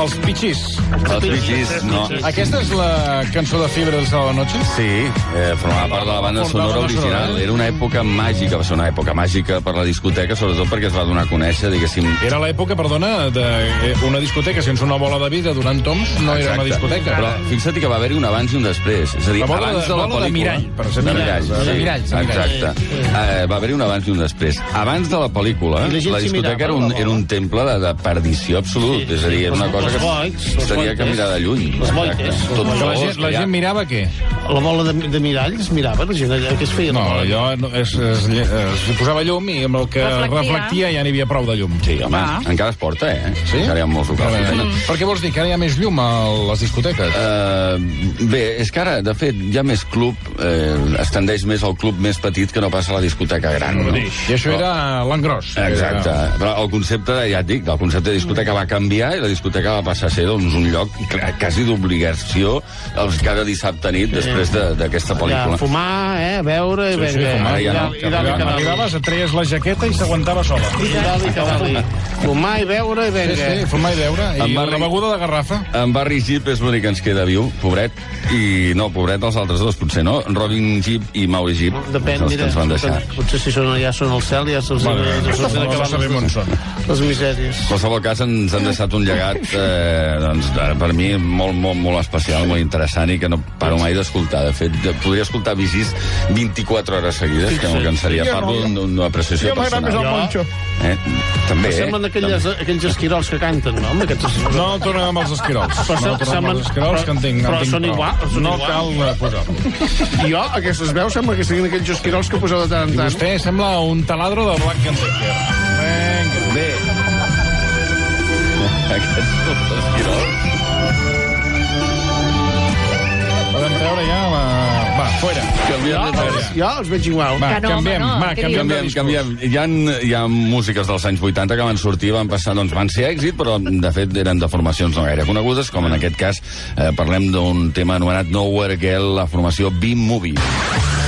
Els Pichis. Els Pichis, no. Aquesta és la cançó de Fiebre del Sábado Noche? Sí, formava part de la banda sonora original. Era una època màgica, va ser una època màgica per la discoteca, sobretot perquè es va donar a conèixer, diguéssim... Era l'època, perdona, d'una discoteca sense una bola de vidre donant toms, no era una discoteca. Però fixa't que va haver-hi un abans i un després. És a dir, abans de la pel·lícula... de mirall, per ser miralls. Exacte. Va haver-hi un abans i un després. Abans de la pel·lícula, la discoteca era un temple de perdició absolut. És a dir, era una cosa que tenia que mirar de lluny. Les boites. La gent mirava què? La bola de miralls mirava, la gent allà que es feia. No, allò es posava llum i amb el que reflectia ja n'hi havia prou de llum. Sí, home, encara es porta, Sí? Encara hi ha molts locals. Per què vols dir que ara hi ha més llum a les discoteques? Bé, és que ara, de fet, hi ha més club, es tendeix més al club més petit que no passa a la discoteca gran. No? I això era l'engròs. Exacte. Però el concepte, ja et dic, el concepte de discoteca va canviar i la discoteca va passar a ser doncs, un lloc quasi d'obligació cada dissabte nit després d'aquesta pel·lícula. Fumar, beure i fumar, ja no. Arribaves, treies la jaqueta i s'aguantava sola. Fumar i beure i venga. Sí, fumar i beure. I la beguda de garrafa. En Barry Gibb és l'únic que ens queda viu, pobret. I no, pobret els altres dos, potser no. Robin Gibb i Maui Gibb. Depèn, mira. Potser si ja són al cel, ja se'ls sabem on són. Les misèries. En qualsevol cas, ens han deixat un llegat, doncs, per mi, molt especial, molt interessant i que no paro mai d'escoltar. De fet, podria escoltar Vigis 24 hores seguides, que no cansaria. Parlo d'una apreciació personal. Jo m'agrada més el Moncho. També, Semblen aquells esquirols que canten, no? No tornem amb els esquirols. No tornem amb els esquirols, que en tinc però són iguals. No cal posar-los. Jo, aquestes veus, sembla que siguin aquells esquirols que poseu de tant en tant. I vostè sembla un taladro de Black and Decker. Vinga. Bé. Aquests són els esquirols. Podem treure ja la... Va, fora. Jo els veig igual. Va, canviem. Hi ha músiques dels anys 80 que van sortir, van ser èxit, però de fet eren de formacions no gaire conegudes, com en aquest cas parlem d'un tema anomenat Nowhere Girl, la formació B-Movie.